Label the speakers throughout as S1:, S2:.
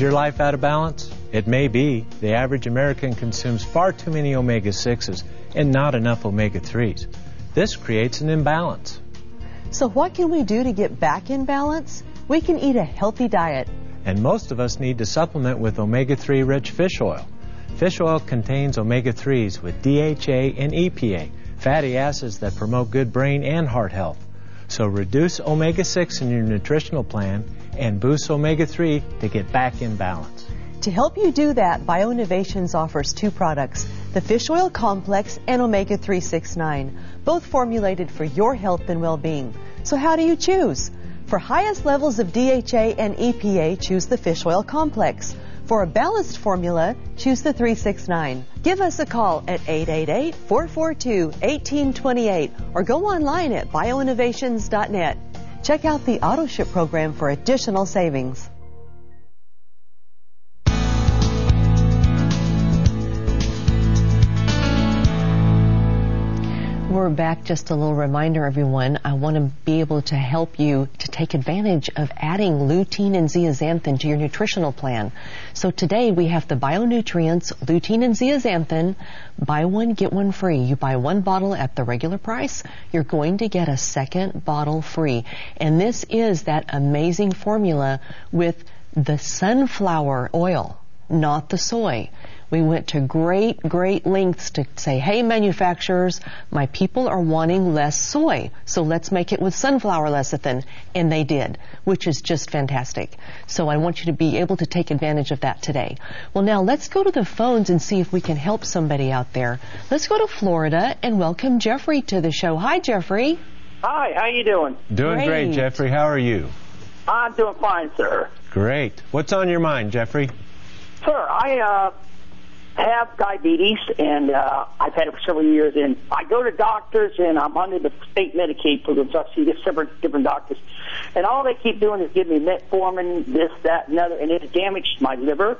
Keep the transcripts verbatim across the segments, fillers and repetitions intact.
S1: your life out of balance? It may be. The average American consumes far too many omega sixes and not enough omega threes. This creates an imbalance.
S2: So what can we do to get back in balance? We can eat a healthy diet.
S1: And most of us need to supplement with omega three rich fish oil. Fish oil contains omega threes with D H A and E P A, fatty acids that promote good brain and heart health. So reduce omega six in your nutritional plan and boost omega three to get back in balance.
S2: To help you do that, BioInnovations offers two products, the Fish Oil Complex and omega three sixty-nine, both formulated for your health and well-being. So how do you choose? For highest levels of D H A and E P A, choose the Fish Oil Complex. For a balanced formula, choose the three sixty-nine. Give us a call at eight eight eight, four four two, one eight two eight or go online at bioinnovations dot net. Check out the AutoShip program for additional savings. We're back. Just a little reminder, everyone. I want to be able to help you to take advantage of adding lutein and zeaxanthin to your nutritional plan. So today we have the BioNutrients lutein and zeaxanthin. Buy one, get one free. You buy one bottle at the regular price, you're going to get a second bottle free. And this is that amazing formula with the sunflower oil, not the soy. We went to great, great lengths to say, hey, manufacturers, my people are wanting less soy, so let's make it with sunflower lecithin. And they did, which is just fantastic. So I want you to be able to take advantage of that today. Well, now let's go to the phones and see if we can help somebody out there. Let's go to Florida and welcome Jeffrey to the show. Hi, Jeffrey.
S3: Hi, how you doing?
S1: Doing great, great Jeffrey. How are you?
S3: I'm doing fine, sir.
S1: Great. What's on your mind, Jeffrey?
S3: Sir, I, uh... have diabetes, and uh, I've had it for several years, and I go to doctors, and I'm under the state Medicaid program, so I see several different doctors, and all they keep doing is giving me metformin, this, that, and other, and it's damaged my liver.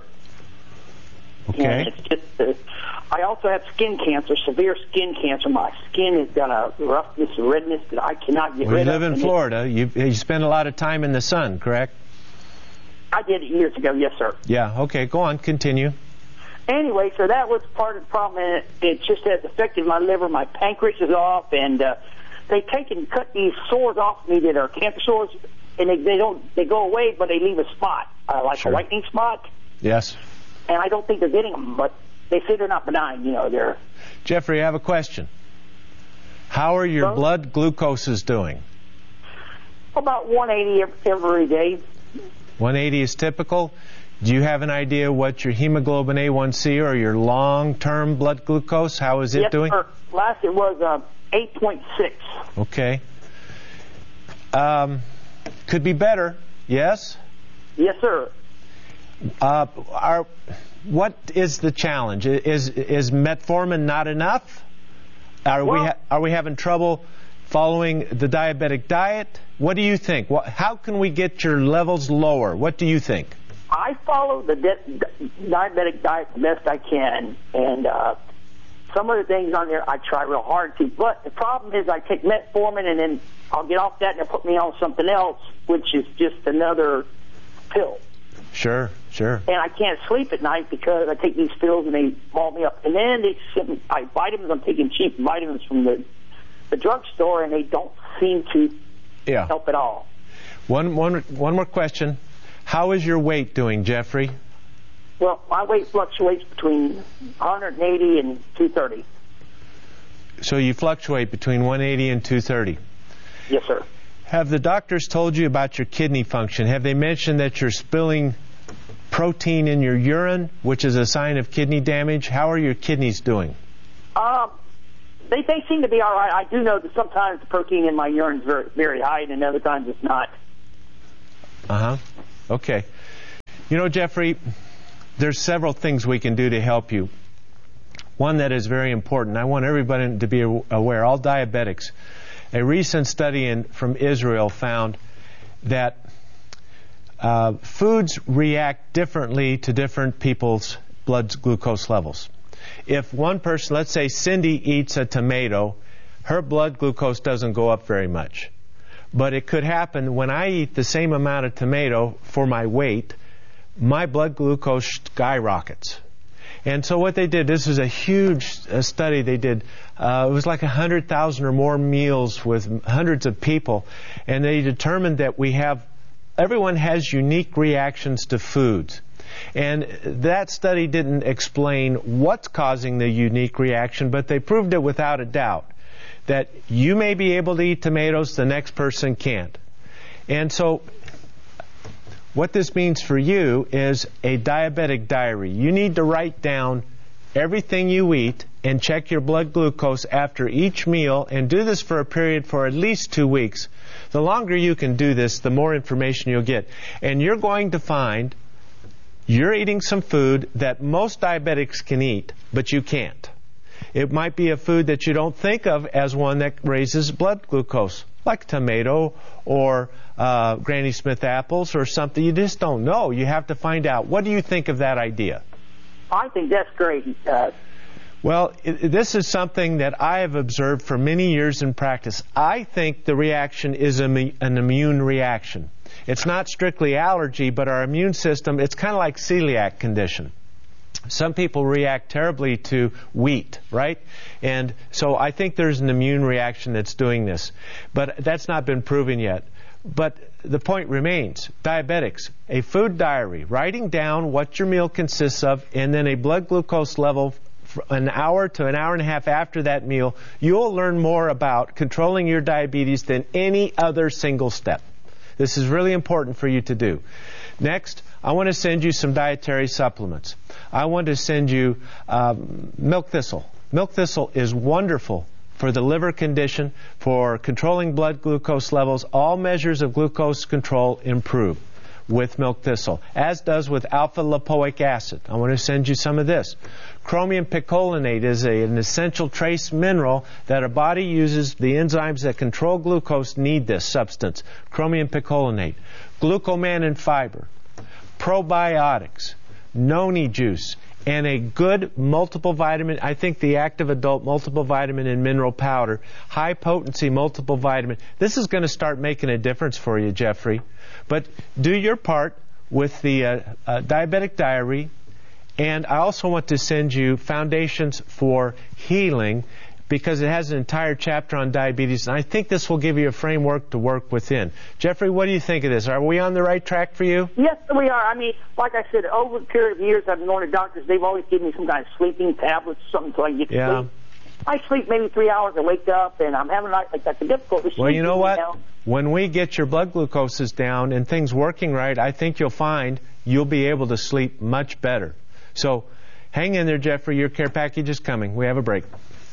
S1: Okay.
S3: And it's just, uh, I also have skin cancer, severe skin cancer. My skin has got a roughness, redness that I cannot get
S1: well,
S3: rid of.
S1: You live in Florida. You, you spend a lot of time in the sun, correct?
S3: I did it years ago, yes, sir.
S1: Yeah, okay, go on, continue.
S3: Anyway, so that was part of the problem, and it, it just has affected my liver. My pancreas is off, and uh, they take and cut these sores off me that are cancer sores, and they, they don't they go away, but they leave a spot, uh, like
S1: sure.
S3: a whitening spot.
S1: Yes.
S3: And I don't think they're getting them, but they say they're not benign. You know, they're.
S1: Jeffrey, I have a question. How are your so, blood glucoses doing?
S3: About one eighty every day.
S1: one eighty is typical. Do you have an idea what your hemoglobin A one C or your long-term blood glucose, how is it
S3: yes,
S1: doing?
S3: Sir. Last it was uh, eight point six.
S1: Okay. Um, could be better, yes?
S3: Yes, sir.
S1: Uh, are, what is the challenge? Is is metformin not enough? Are well, we ha- are we having trouble following the diabetic diet? What do you think? What, how can we get your levels lower? What do you think?
S3: I follow the di- diabetic diet the best I can, and uh, some of the things on there I try real hard to. But the problem is I take metformin, and then I'll get off that, and they'll put me on something else, which is just another pill.
S1: Sure, sure.
S3: And I can't sleep at night because I take these pills, and they ball me up. And then they send I, vitamins. I'm taking cheap vitamins from the the drugstore, and they don't seem to
S1: yeah.
S3: help at all.
S1: One, one, one more question. How is your weight doing, Jeffrey?
S3: Well, my weight fluctuates between one eighty and two thirty.
S1: So you fluctuate between one eighty and two thirty?
S3: Yes, sir.
S1: Have the doctors told you about your kidney function? Have they mentioned that you're spilling protein in your urine, which is a sign of kidney damage? How are your kidneys doing?
S3: Um, they, they seem to be all right. I do know that sometimes the protein in my urine is very, very high, and other times it's not.
S1: Uh-huh. Okay. You know, Jeffrey, there's several things we can do to help you. One that is very important. I want everybody to be aware, all diabetics. A recent study in, from Israel found that uh, foods react differently to different people's blood glucose levels. If one person, let's say Cindy eats a tomato, her blood glucose doesn't go up very much. But it could happen when I eat the same amount of tomato for my weight, my blood glucose skyrockets. And so what they did, this is a huge uh, study they did. Uh, it was like one hundred thousand or more meals with hundreds of people. And they determined that we have, everyone has unique reactions to foods. And that study didn't explain what's causing the unique reaction, but they proved it without a doubt. That you may be able to eat tomatoes, the next person can't. And so what this means for you is a diabetic diary. You need to write down everything you eat and check your blood glucose after each meal, and do this for a period for at least two weeks. The longer you can do this, the more information you'll get. And you're going to find you're eating some food that most diabetics can eat, but you can't. It might be a food that you don't think of as one that raises blood glucose, like tomato or uh, Granny Smith apples or something. You just don't know. You have to find out. What do you think of that idea?
S3: I think that's great. Uh,
S1: well, it, this is something that I have observed for many years in practice. I think the reaction is a, an immune reaction. It's not strictly allergy, but our immune system, it's kind of like celiac condition. Some people react terribly to wheat, right? And so I think there's an immune reaction that's doing this. But that's not been proven yet. But the point remains, diabetics, a food diary, writing down what your meal consists of, and then a blood glucose level for an hour to an hour and a half after that meal, you'll learn more about controlling your diabetes than any other single step. This is really important for you to do. Next, I want to send you some dietary supplements. I want to send you um, milk thistle. Milk thistle is wonderful for the liver condition, for controlling blood glucose levels. All measures of glucose control improve with milk thistle, as does with alpha-lipoic acid. I want to send you some of this. Chromium picolinate is a, an essential trace mineral that our body uses. The enzymes that control glucose need this substance, chromium picolinate. Glucomannan and fiber, probiotics, noni juice, and a good multiple vitamin, I think the active adult multiple vitamin and mineral powder, high potency multiple vitamin. This is going to start making a difference for you, Jeffrey. But do your part with the uh, uh, diabetic diary. And I also want to send you Foundations for Healing, because it has an entire chapter on diabetes, and I think this will give you a framework to work within. Jeffrey, what do you think of this? Are we on the right track for you?
S3: Yes, we are. I mean, like I said, over a period of years I've been going to doctors. They've always given me some kind of sleeping tablets, something so I can get to
S1: yeah.
S3: sleep. I sleep maybe three hours. I wake up, and I'm having like, like that's a difficult.
S1: Well, you know what? Now. When we get your blood glucoses down and things working right, I think you'll find you'll be able to sleep much better. So hang in there, Jeffrey. Your care package is coming. We have a break.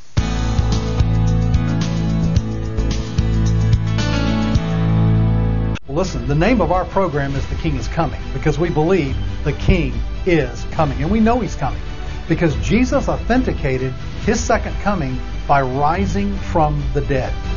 S4: Well, listen, the name of our program is The King is Coming, because we believe the King is coming. And we know He's coming because Jesus authenticated His second coming by rising from the dead.